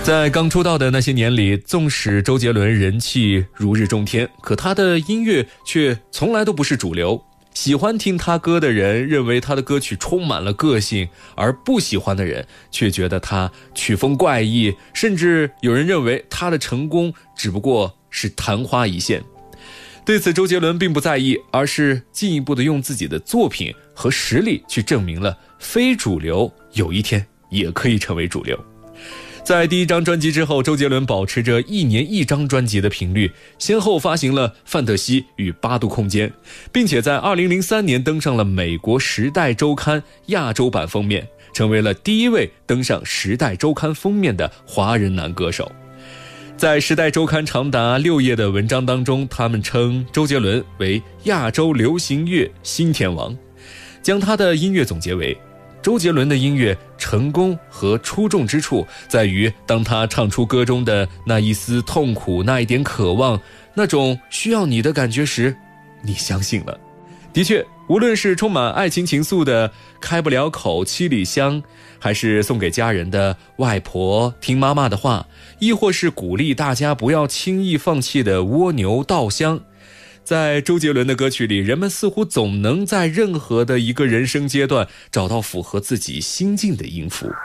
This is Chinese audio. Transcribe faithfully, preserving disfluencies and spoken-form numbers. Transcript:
在刚出道的那些年里，纵使周杰伦人气如日中天，可他的音乐却从来都不是主流。喜欢听他歌的人认为他的歌曲充满了个性，而不喜欢的人却觉得他曲风怪异，甚至有人认为他的成功只不过是昙花一现。对此，周杰伦并不在意，而是进一步的用自己的作品和实力去证明了非主流有一天也可以成为主流。在第一张专辑之后，周杰伦保持着一年一张专辑的频率，先后发行了《范特西》与《八度空间》，并且在二零零三年登上了美国《时代周刊》亚洲版封面，成为了第一位登上《时代周刊》封面的华人男歌手。在《时代周刊》长达六页的文章当中，他们称周杰伦为亚洲流行乐新天王，将他的音乐总结为：周杰伦的音乐成功和出众之处在于，当他唱出歌中的那一丝痛苦，那一点渴望，那种需要你的感觉时，你相信了。的确，无论是充满爱情情愫的开不了口七里香，还是送给家人的外婆听妈妈的话，亦或是鼓励大家不要轻易放弃的蜗牛稻香，在周杰伦的歌曲里，人们似乎总能在任何的一个人生阶段找到符合自己心境的音符。